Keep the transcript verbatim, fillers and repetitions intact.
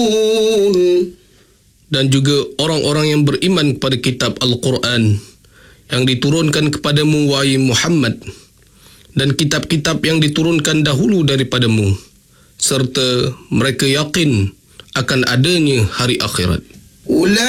dan juga orang-orang yang beriman kepada kitab Al-Quran yang diturunkan kepadamu wahai Muhammad, dan kitab-kitab yang diturunkan dahulu daripadamu, serta mereka yakin akan adanya hari akhirat.